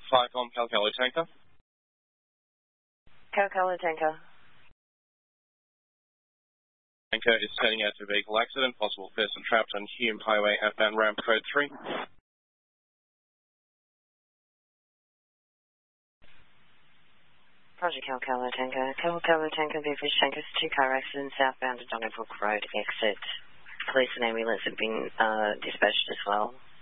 Flycom, Calcalo Tanker. Calcalo Tanker. Tanker is turning out to vehicle accident, possible person trapped on Hume Highway, outbound ramp code 3. Roger, Calcalo Tanker. Calcalo Tanker, Beatrice Tanker, 2 car accidents southbound to Donnybrook Road exit. Police and ambulance have been dispatched as well.